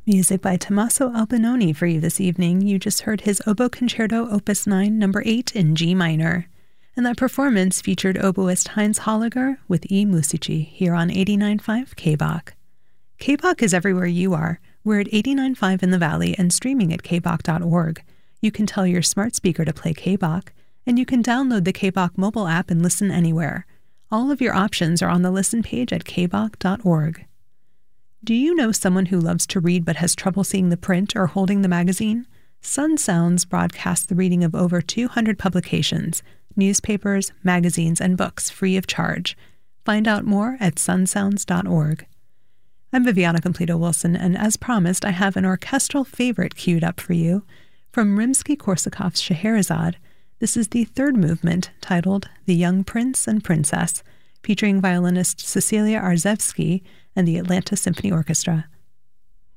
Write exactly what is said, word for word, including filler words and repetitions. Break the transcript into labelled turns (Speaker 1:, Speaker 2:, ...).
Speaker 1: Music by Tommaso Albinoni for you this evening. You just heard his Oboe Concerto Opus nine, number eight in G minor. And that performance featured oboist Heinz Holliger with E Musici here on eighty-nine point five K B O C. K B O C is everywhere you are. We're at eighty-nine point five in the Valley and streaming at k b o c dot org. You can tell your smart speaker to play K B O C, and you can download the K B O C mobile app and listen anywhere. All of your options are on the listen page at k b o c dot org. Do you know someone who loves to read but has trouble seeing the print or holding the magazine? Sun Sounds broadcasts the reading of over two hundred publications, newspapers, magazines, and books free of charge. Find out more at sun sounds dot org. I'm Viviana Completo-Wilson, and as promised, I have an orchestral favorite queued up for you. From Rimsky-Korsakov's Scheherazade, this is the third movement, titled The Young Prince and Princess, featuring violinist Cecilia Arzewski and the Atlanta Symphony Orchestra.